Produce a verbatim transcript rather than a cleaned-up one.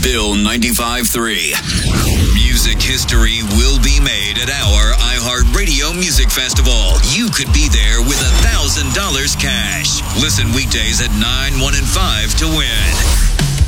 Bill ninety-five three. Music history will be made at our iHeartRadio Music Festival. You could be there with a thousand dollars cash. Listen weekdays at nine, one, and five to win.